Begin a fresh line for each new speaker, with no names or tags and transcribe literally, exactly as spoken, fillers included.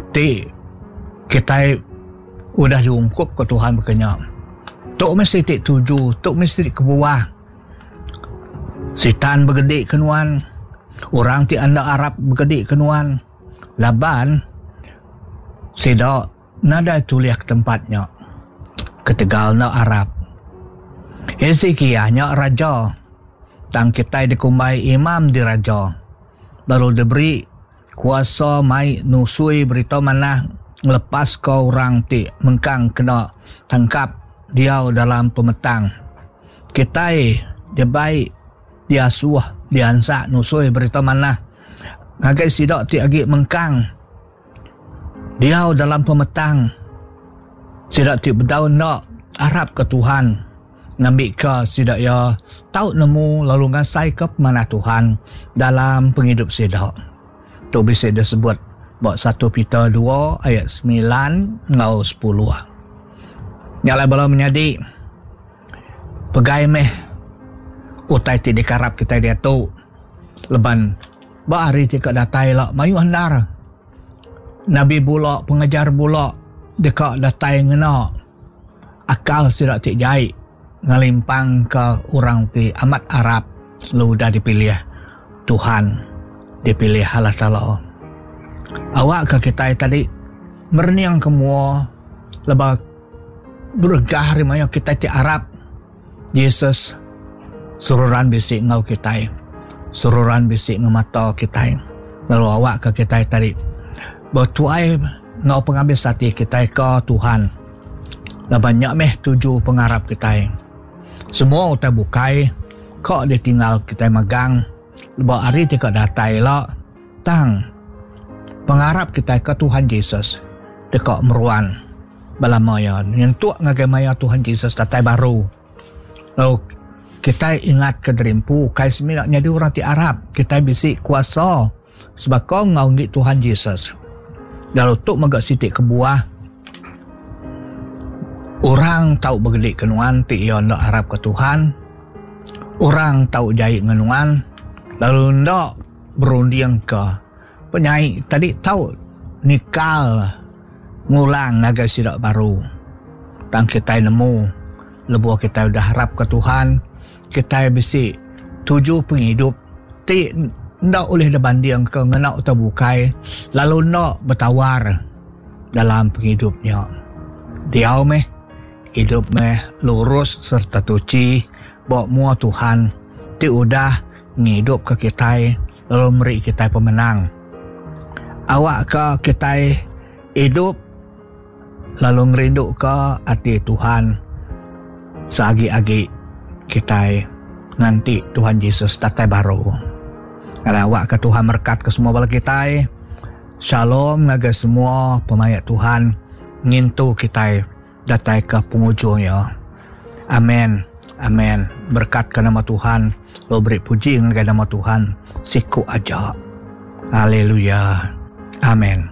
Ti kita udah diungkup ke Tuhan berkenya. Tok mesti tik tuju, tok mesti tik kebuah. Sitan bergedik kenuan. Orang ti anda Arab bergedik kenuan. Laban sidak nada tuliak tempatnya. Ketegal na Arab. Hezekiahnya raja. Tang kita dikumbai imam di raja. Baru diberi kuasa mai nusui berita mana ngelepas kau orang ti mengkang kena tangkap dia dalam pemetang. Kita dia baik dia suah dia ansak nusui berita mana ngagai sidak ti agi mengkang dia dalam pemetang sidak ti berdaun nak Arab ke Tuhan ngambil ke sidak ya tahu nemu lalu ngasai ke mana Tuhan dalam penghidup sidak. Tu bisa disebut buat satu Peter dua ayat sembilan ngau sepuluh. Nyala bala menjadi pegai meh utai ti dikarap kita dia tu leban ba hari ti ka datai la mayu handar nabi bulak pengajar bulak dekat datai ngena akal sidak ti jai ngalimpang ke orang ti amat Arab lu dah dipilih Tuhan dipilih Allah Ta'ala. Awak ke kita tadi merniang kemua lebah bergah rimaya kita di Arab. Yesus sururan bisik ngau kita, sururan bisik ngemata kita. Lalu awak ke kita tadi bertuai ngau pengambil sati kita ke Tuhan. Lah banyak meh tuju pengarap kita. Semua utai bukai kok ditinggal kita magang. Lebak hari tidak datai lah tang pengharap kita ke Tuhan Yesus dekat meruan balamaya yang tuak ngagai maya Tuhan Yesus datai baru lalu kita ingat ke derimpu kai seminaknya di orang ti Arab kita bisik kuasa sebab kau ngaungi Tuhan Yesus lalu tuk magak sitik kebuah orang tahu bergelik kenuan ti ia nak Arab ke Tuhan orang tahu jahit ngenuan lalu ndak berunding ke penyanyi tadi tahu nikal ngulang agak sidak baru dan kita nemu lebuh kita udah harap ke Tuhan kita bisi tuju penghidup ti ndak oleh dibanding ke ngenak terbukai lalu ndak bertawar dalam penghidupnya dia meh hidup meh lurus serta tuci bawa mua Tuhan ti udah ngidup ke kita lalu meri kita pemenang awak ke kita hidup lalu ngerindu ke hati Tuhan seagi-agi kita nanti Tuhan Yesus datang baru kalau awak ke Tuhan berkat ke semua bala kita shalom ngaga semua pemayat Tuhan ngintu kita datang ke penghujungnya amin amin berkat ke nama Tuhan lo beri puji dengan nama Tuhan siku aja haleluya amin.